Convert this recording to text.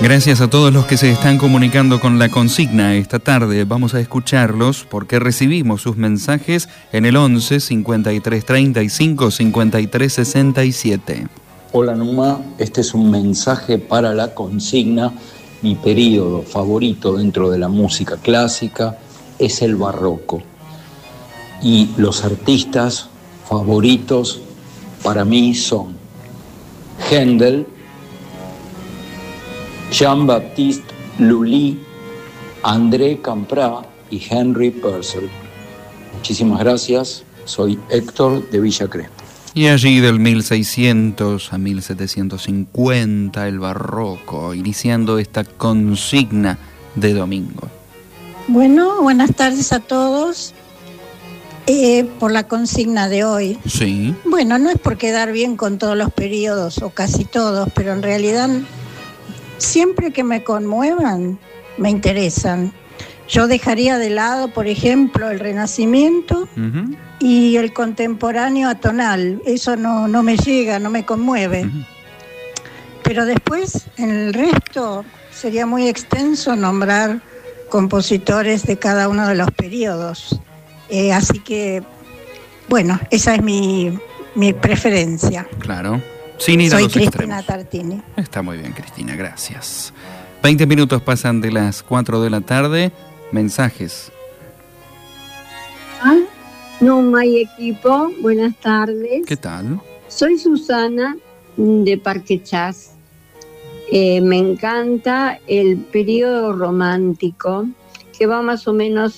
Gracias a todos los que se están comunicando con la consigna esta tarde. Vamos a escucharlos porque recibimos sus mensajes en el 11 53 35 53 67. Hola Numa, este es un mensaje para la consigna. Mi periodo favorito dentro de la música clásica es el barroco. Y los artistas favoritos para mí son Händel, Jean-Baptiste Lully, André Campra y Henry Purcell. Muchísimas gracias, soy Héctor de Villa Crespo. Y allí del 1600 a 1750 el barroco, iniciando esta consigna de domingo. Bueno, buenas tardes a todos. Por la consigna de hoy. Sí. Bueno, no es por quedar bien con todos los periodos o casi todos, pero en realidad siempre que me conmuevan, me interesan. Yo dejaría de lado, por ejemplo, el Renacimiento y el contemporáneo atonal. Eso no me llega, no me conmueve. Pero después, en el resto, sería muy extenso nombrar compositores de cada uno de los periodos. Así que, bueno, esa es mi preferencia. Claro. Sin ir a los Cristina extremos. Tartini. Está muy bien, Cristina, gracias. 20 minutos pasan de las 4 de la tarde. Mensajes. Numa y equipo, buenas tardes. ¿Qué tal? Soy Susana de Parque Chas. Me encanta el periodo romántico que va más o menos